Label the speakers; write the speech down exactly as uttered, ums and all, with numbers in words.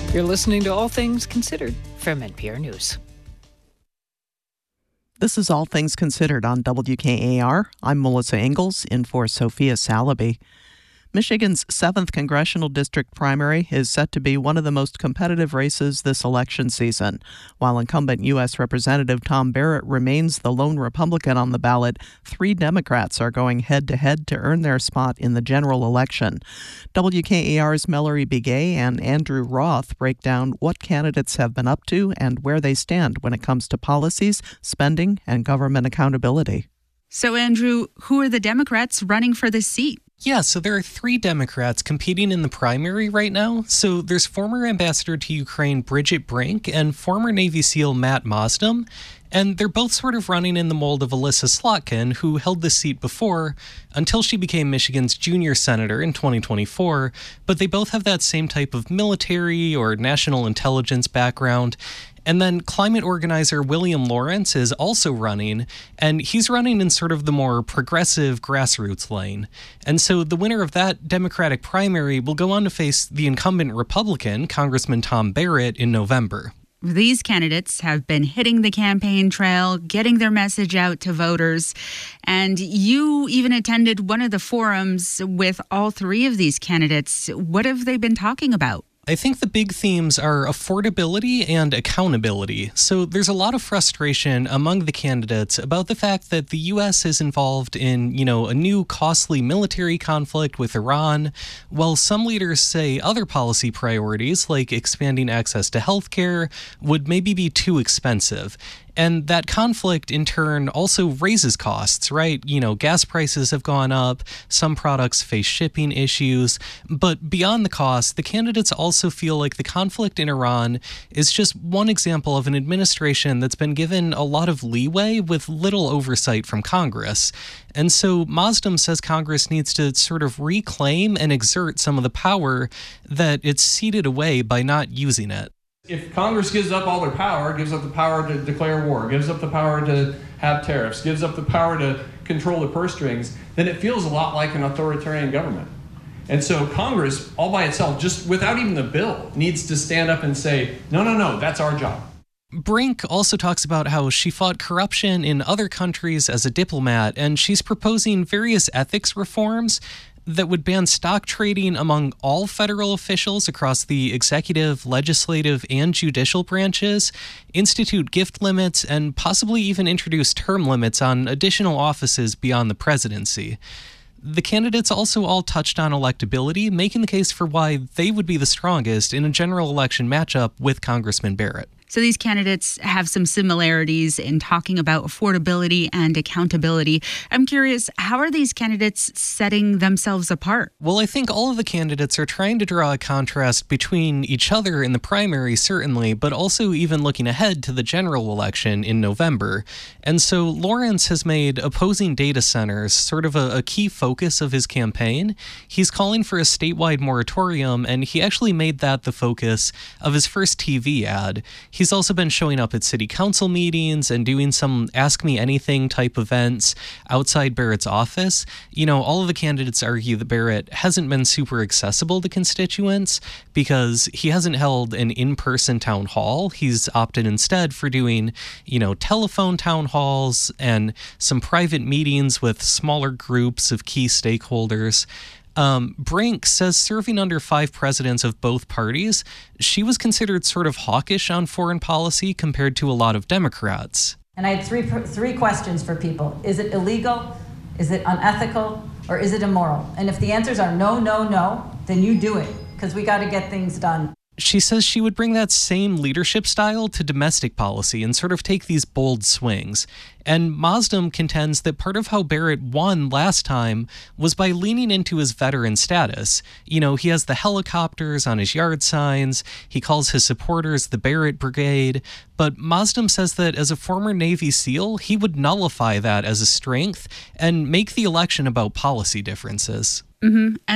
Speaker 1: You're listening to All Things Considered from N P R News.
Speaker 2: This is All Things Considered on W K A R. I'm Melissa Ingalls, in for Sophia Salaby. Michigan's seventh Congressional District primary is set to be one of the most competitive races this election season. While incumbent U S Representative Tom Barrett remains the lone Republican on the ballot, three Democrats are going head-to-head to earn their spot in the general election. W K A R's Mallory Begay and Andrew Roth break down what candidates have been up to and where they stand when it comes to policies, spending, and government accountability.
Speaker 3: So, Andrew, who are the Democrats running for this seat?
Speaker 4: Yeah, so there are three Democrats competing in the primary right now. So there's former ambassador to Ukraine Bridget Brink and former Navy SEAL Matt Mosdem. And they're both sort of running in the mold of Elissa Slotkin, who held this seat before until she became Michigan's junior senator in twenty twenty-four. But they both have that same type of military or national intelligence background. And then climate organizer William Lawrence is also running, and he's running in sort of the more progressive grassroots lane. And so the winner of that Democratic primary will go on to face the incumbent Republican, Congressman Tom Barrett, in November.
Speaker 3: These candidates have been hitting the campaign trail, getting their message out to voters. And you even attended one of the forums with all three of these candidates. What have they been talking about?
Speaker 4: I think the big themes are affordability and accountability. So there's a lot of frustration among the candidates about the fact that the U S is involved in, you know, a new costly military conflict with Iran, while some leaders say other policy priorities, like expanding access to healthcare, would maybe be too expensive. And that conflict, in turn, also raises costs, right? You know, gas prices have gone up, some products face shipping issues. But beyond the cost, the candidates also feel like the conflict in Iran is just one example of an administration that's been given a lot of leeway with little oversight from Congress. And so Mosdem says Congress needs to sort of reclaim and exert some of the power that it's ceded away by not using it.
Speaker 5: If Congress gives up all their power, gives up the power to declare war, gives up the power to have tariffs, gives up the power to control the purse strings, then it feels a lot like an authoritarian government. And so Congress, all by itself, just without even the bill, needs to stand up and say, no, no, no, that's our job.
Speaker 4: Brink also talks about how she fought corruption in other countries as a diplomat, and she's proposing various ethics reforms that would ban stock trading among all federal officials across the executive, legislative, and judicial branches, institute gift limits, and possibly even introduce term limits on additional offices beyond the presidency. The candidates also all touched on electability, making the case for why they would be the strongest in a general election matchup with Congressman Barrett.
Speaker 3: So these candidates have some similarities in talking about affordability and accountability. I'm curious, how are these candidates setting themselves apart?
Speaker 4: Well, I think all of the candidates are trying to draw a contrast between each other in the primary, certainly, but also even looking ahead to the general election in November. And so Lawrence has made opposing data centers sort of a, a key focus of his campaign. He's calling for a statewide moratorium, and he actually made that the focus of his first T V ad. He's also been showing up at city council meetings and doing some Ask Me Anything type events outside Barrett's office. You know, all of the candidates argue that Barrett hasn't been super accessible to constituents because he hasn't held an in-person town hall. He's opted instead for doing, you know, telephone town halls and some private meetings with smaller groups of key stakeholders. Um, Brink says serving under five presidents of both parties, she was considered sort of hawkish on foreign policy compared to a lot of Democrats.
Speaker 6: And I had three three questions for people. Is it illegal? Is it unethical? Or is it immoral? And if the answers are no, no, no, then you do it, because we got to get things done.
Speaker 4: She says she would bring that same leadership style to domestic policy and sort of take these bold swings. And Mosdem contends that part of how Barrett won last time was by leaning into his veteran status. You know, he has the helicopters on his yard signs. He calls his supporters the Barrett Brigade. But Mosdem says that as a former Navy SEAL, he would nullify that as a strength and make the election about policy differences.
Speaker 3: Mm-hmm. And